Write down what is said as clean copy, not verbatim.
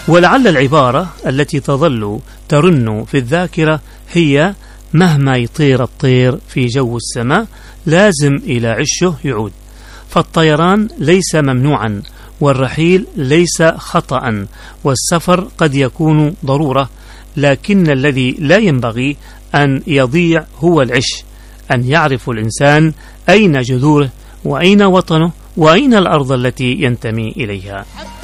ولعل العبارة التي تظل ترن في الذاكرة هي: مهما يطير الطير في جو السماء لازم إلى عشه يعود. فالطيران ليس ممنوعا، والرحيل ليس خطأ، والسفر قد يكون ضرورة، لكن الذي لا ينبغي أن يضيع هو العش، أن يعرف الإنسان أين جذوره وأين وطنه وأين الأرض التي ينتمي إليها.